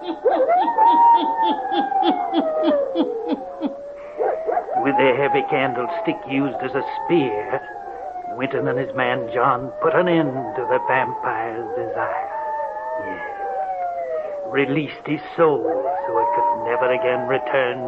With a heavy candlestick used as a spear, Winton and his man John put an end to the vampire's desire. Yes. Released his soul so it could never again return